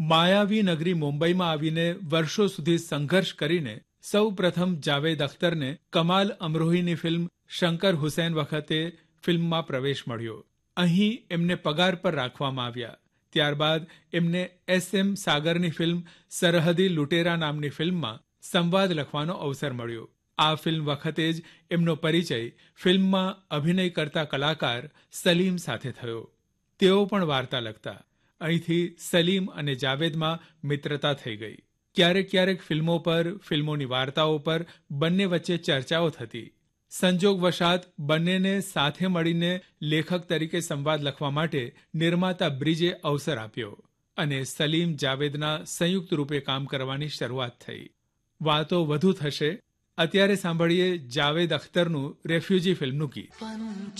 માયાવી નગરી મુંબઈમાં આવીને વર્ષો સુધી સંઘર્ષ કરીને સૌ પ્રથમ જાવેદ અખ્તરને કમાલ અમરોહીની ફિલ્મ શંકર હુસૈન વખતે ફિલ્મમાં પ્રવેશ મળ્યો. અહીં એમને પગાર પર રાખવામાં આવ્યા. ત્યારબાદ એમને SM સાગરની ફિલ્મ સરહદી લુટેરા નામની ફિલ્મમાં સંવાદ લખવાનો અવસર મળ્યો. આ ફિલ્મ વખતે જ એમનો પરિચય ફિલ્મમાં અભિનય કરતા કલાકાર સલીમ સાથે થયો. તેઓ પણ વાર્તા લખતા. અહીંથી સલીમ અને જાવેદમાં મિત્રતા થઈ ગઈ. ક્યારેક ક્યારેક ફિલ્મો પર, ફિલ્મોની વાર્તાઓ પર બંને વચ્ચે ચર્ચાઓ થતી. સંજોગવશાત બંનેને સાથે મળીને લેખક તરીકે સંવાદ લખવા માટે નિર્માતા બ્રિજે અવસર આપ્યો અને સલીમ જાવેદના સંયુક્ત રૂપે કામ કરવાની શરૂઆત થઈ. વાતો વધુ થશે. અત્યારે સાંભળીએ જાવેદ અખ્તરનું રેફ્યુજી ફિલ્મનું ગીત.